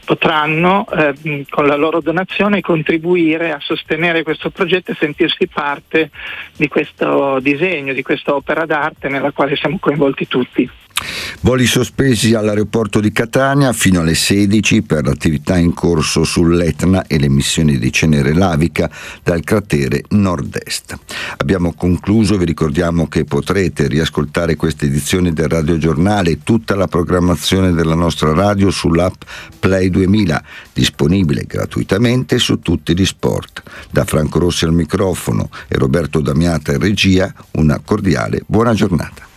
potranno con la loro donazione contribuire a sostenere questo progetto e sentirsi parte di questo disegno, di questa opera d'arte nella quale siamo coinvolti tutti. Voli sospesi all'aeroporto di Catania fino alle 16 per l'attività in corso sull'Etna e le emissioni di cenere lavica dal cratere nord-est. Abbiamo concluso, vi ricordiamo che potrete riascoltare queste edizioni del Radio Giornale e tutta la programmazione della nostra radio sull'app Play 2000, disponibile gratuitamente su tutti gli sport. Da Franco Rossi al microfono e Roberto Damiata in regia, una cordiale buona giornata.